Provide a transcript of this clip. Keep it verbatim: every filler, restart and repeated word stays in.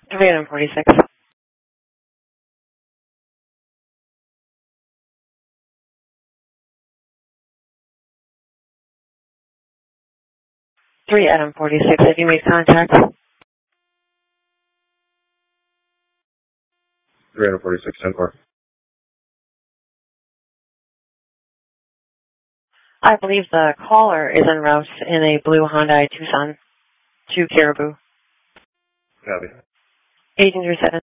three Adam forty-six. three Adam forty-six. Have you made contact? three Adam forty-six, ten four. I believe the caller is en route in a blue Hyundai Tucson to Caribou. Copy. Agent three seven.